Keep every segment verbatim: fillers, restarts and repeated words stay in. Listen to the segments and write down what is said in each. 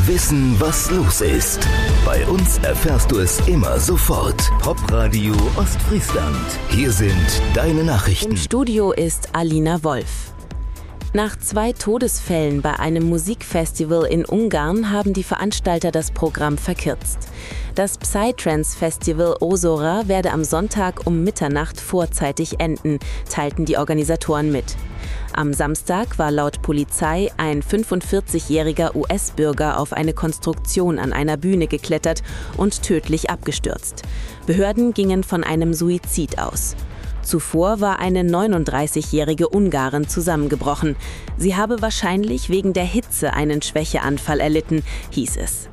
Wissen, was los ist. Bei uns erfährst du es immer sofort. Popradio Ostfriesland. Hier sind deine Nachrichten. Im Studio ist Alina Wolf. Nach zwei Todesfällen bei einem Musikfestival in Ungarn haben die Veranstalter das Programm verkürzt. Das Psytrance-Festival Osora werde am Sonntag um Mitternacht vorzeitig enden, teilten die Organisatoren mit. Am Samstag war laut Polizei ein fünfundvierzigjähriger U S-Bürger auf eine Konstruktion an einer Bühne geklettert und tödlich abgestürzt. Behörden gingen von einem Suizid aus. Zuvor war eine neununddreißigjährige Ungarin zusammengebrochen. Sie habe wahrscheinlich wegen der Hitze einen Schwächeanfall erlitten, hieß es.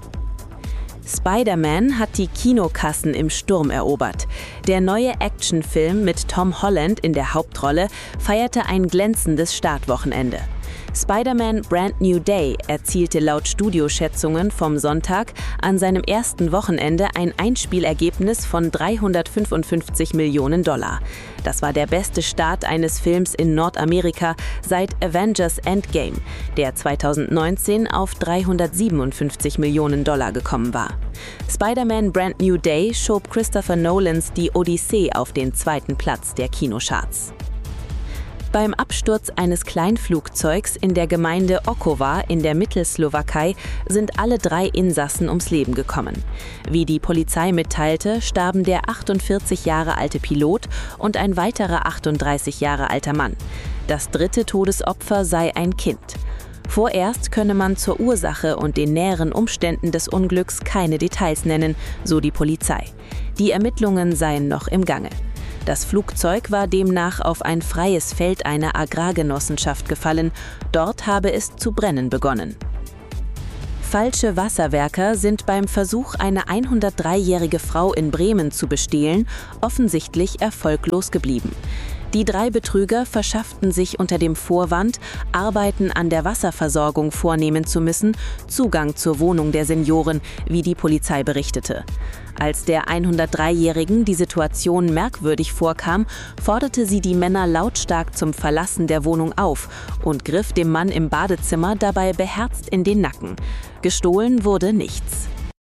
Spider-Man hat die Kinokassen im Sturm erobert. Der neue Actionfilm mit Tom Holland in der Hauptrolle feierte ein glänzendes Startwochenende. Spider-Man Brand New Day erzielte laut Studioschätzungen vom Sonntag an seinem ersten Wochenende ein Einspielergebnis von dreihundertfünfundfünfzig Millionen Dollar. Das war der beste Start eines Films in Nordamerika seit Avengers Endgame, der zweitausendneunzehn auf dreihundertsiebenundfünfzig Millionen Dollar gekommen war. Spider-Man Brand New Day schob Christopher Nolans Die Odyssee auf den zweiten Platz der Kinocharts. Beim Absturz eines Kleinflugzeugs in der Gemeinde Okowa in der Mittelslowakei sind alle drei Insassen ums Leben gekommen. Wie die Polizei mitteilte, starben der achtundvierzig Jahre alte Pilot und ein weiterer achtunddreißig Jahre alter Mann. Das dritte Todesopfer sei ein Kind. Vorerst könne man zur Ursache und den näheren Umständen des Unglücks keine Details nennen, so die Polizei. Die Ermittlungen seien noch im Gange. Das Flugzeug war demnach auf ein freies Feld einer Agrargenossenschaft gefallen. Dort habe es zu brennen begonnen. Falsche Wasserwerker sind beim Versuch, eine hundertdreijährige Frau in Bremen zu bestehlen, offensichtlich erfolglos geblieben. Die drei Betrüger verschafften sich unter dem Vorwand, Arbeiten an der Wasserversorgung vornehmen zu müssen, Zugang zur Wohnung der Senioren, wie die Polizei berichtete. Als der hundertdreijährigen die Situation merkwürdig vorkam, forderte sie die Männer lautstark zum Verlassen der Wohnung auf und griff dem Mann im Badezimmer dabei beherzt in den Nacken. Gestohlen wurde nichts.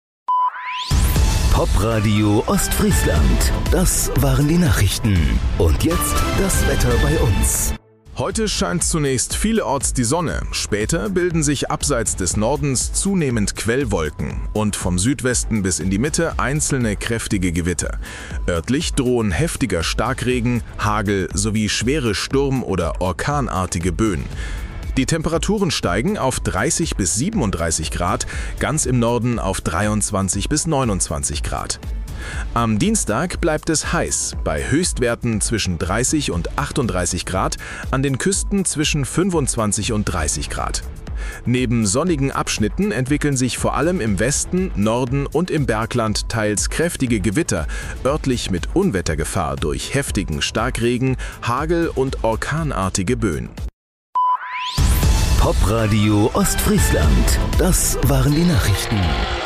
Popradio Ostfriesland. Das waren die Nachrichten. Und jetzt das Wetter bei uns. Heute scheint zunächst vielerorts die Sonne, später bilden sich abseits des Nordens zunehmend Quellwolken und vom Südwesten bis in die Mitte einzelne kräftige Gewitter. Örtlich drohen heftiger Starkregen, Hagel sowie schwere Sturm- oder orkanartige Böen. Die Temperaturen steigen auf dreißig bis siebenunddreißig Grad, ganz im Norden auf dreiundzwanzig bis neunundzwanzig Grad. Am Dienstag bleibt es heiß, bei Höchstwerten zwischen dreißig und achtunddreißig Grad, an den Küsten zwischen fünfundzwanzig und dreißig Grad. Neben sonnigen Abschnitten entwickeln sich vor allem im Westen, Norden und im Bergland teils kräftige Gewitter, örtlich mit Unwettergefahr durch heftigen Starkregen, Hagel und orkanartige Böen. Popradio Ostfriesland. Das waren die Nachrichten.